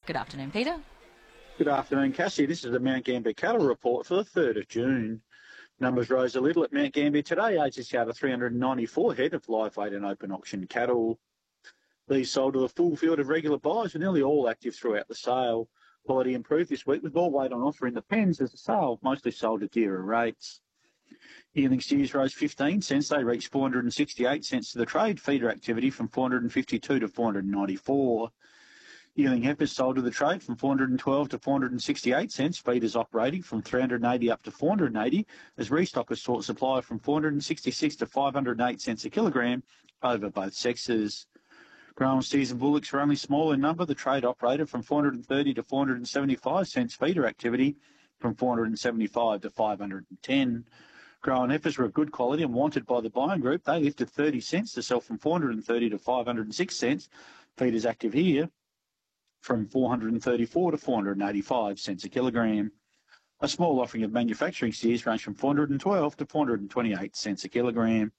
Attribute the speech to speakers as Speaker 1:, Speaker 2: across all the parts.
Speaker 1: Good afternoon, Peter.
Speaker 2: Good afternoon, Cassie. This is the Mount Gambier cattle report for the 3rd of June. Numbers rose a little at Mount Gambier today. Aged out of 394 head of live weight and open auction cattle. These sold to a full field of regular buyers, were nearly all active throughout the sale. Quality improved this week with more weight on offer in the pens as the sale mostly sold at dearer rates. Yearling steers rose 15 cents. They reached 468 cents to the trade. Feeder activity from 452 to 494. Yearling heifers sold to the trade from 412 to 468 cents. Feeders operating from 380 up to 480 as restockers sought supply from 466 to 508 cents a kilogram over both sexes. Grown steers and bullocks were only small in number. The trade operated from 430 to 475 cents. Feeder activity from 475 to 510. Grown heifers were of good quality and wanted by the buying group. They lifted 30 cents to sell from 430 to 506 cents. Feeders active here from 434 to 485 cents a kilogram. A small offering of manufacturing steers ranged from 412 to 428 cents a kilogram.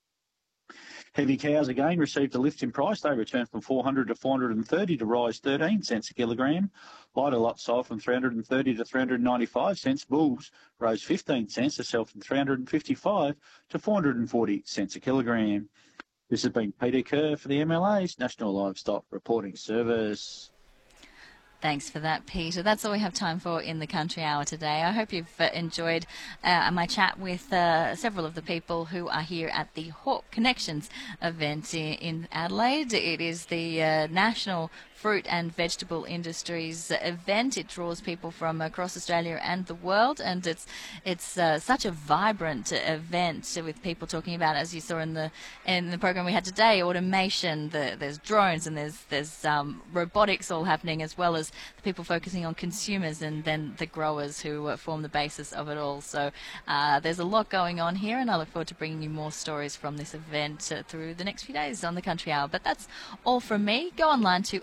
Speaker 2: Heavy cows again received a lift in price. They returned from 400 to 430 to rise 13 cents a kilogram. Lighter lots sold from 330 to 395 cents. Bulls rose 15 cents to sell from 355 to 440 cents a kilogram. This has been Peter Kerr for the MLA's National Livestock Reporting Service.
Speaker 1: Thanks for that, Peter. That's all we have time for in the Country Hour today. I hope you've enjoyed my chat with several of the people who are here at the Hawk Connections event in Adelaide. It is the National Fruit and Vegetable Industries event. It draws people from across Australia and the world, and it's such a vibrant event with people talking about, as you saw in the program we had today, automation. There's drones and there's robotics all happening, as well as the people focusing on consumers and then the growers who form the basis of it all. So there's a lot going on here, and I look forward to bringing you more stories from this event through the next few days on the Country Hour. But that's all from me. Go online to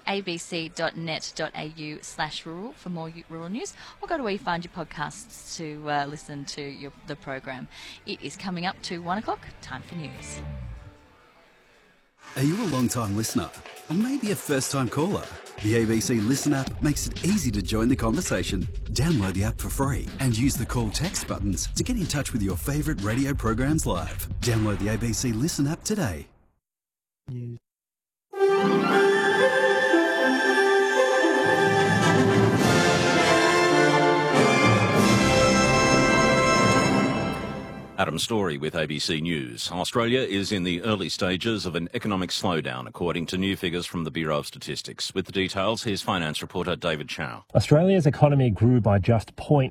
Speaker 1: abc.net.au/rural for more rural news, or go to where you find your podcasts to listen to the program. It is coming up to 1 o'clock. Time for news.
Speaker 3: Are you a long-time listener? Or maybe a first-time caller? The ABC Listen app makes it easy to join the conversation. Download the app for free and use the call text buttons to get in touch with your favourite radio programs live. Download the ABC Listen app today. News.
Speaker 4: Adam Story with ABC News. Australia is in the early stages of an economic slowdown, according to new figures from the Bureau of Statistics. With the details, here's finance reporter David Chow.
Speaker 5: Australia's economy grew by just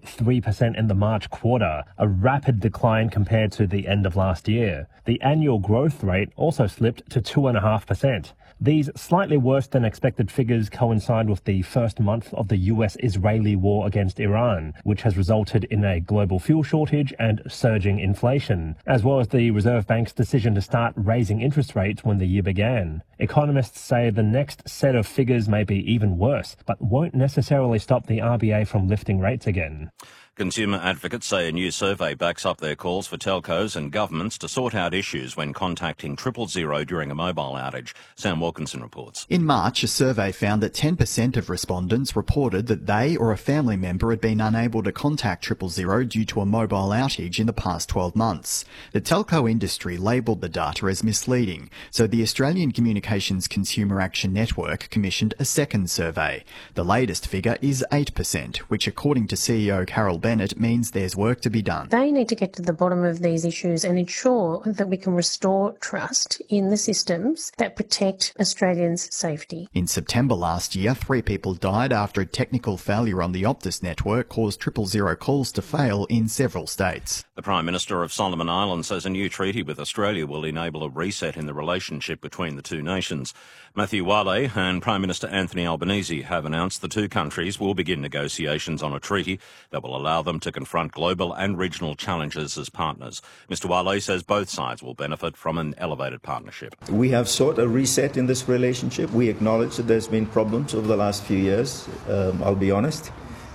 Speaker 5: 0.3% in the March quarter, a rapid decline compared to the end of last year. The annual growth rate also slipped to 2.5%. These slightly worse than expected figures coincide with the first month of the US-Israeli war against Iran, which has resulted in a global fuel shortage and surging inflation, as well as the Reserve Bank's decision to start raising interest rates when the year began. Economists say the next set of figures may be even worse, but won't necessarily stop the RBA from lifting rates again.
Speaker 4: Consumer advocates say a new survey backs up their calls for telcos and governments to sort out issues when contacting 000 during a mobile outage. Sam Wilkinson reports.
Speaker 6: In March, a survey found that 10% of respondents reported that they or a family member had been unable to contact 000 due to a mobile outage in the past 12 months. The telco industry labelled the data as misleading, so the Australian Communications Consumer Action Network commissioned a second survey. The latest figure is 8%, which according to CEO Carol Bennett means there's work to be done.
Speaker 7: They need to get to the bottom of these issues and ensure that we can restore trust in the systems that protect Australians' safety.
Speaker 6: In September last year, 3 people died after a technical failure on the Optus network caused 000 calls to fail in several states.
Speaker 4: The Prime Minister of Solomon Islands says a new treaty with Australia will enable a reset in the relationship between the two nations. Matthew Wale and Prime Minister Anthony Albanese have announced the two countries will begin negotiations on a treaty that will allow them to confront global and regional challenges as partners. Mr. Wale says both sides will benefit from an elevated partnership.
Speaker 8: We have sought a reset in this relationship. We acknowledge that there's been problems over the last few years, I'll be honest.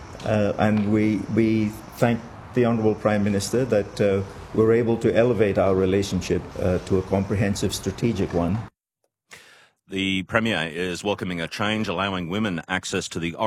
Speaker 8: And we thank the Honourable Prime Minister that we're able to elevate our relationship to a comprehensive strategic one.
Speaker 4: The Premier is welcoming a change allowing women access to the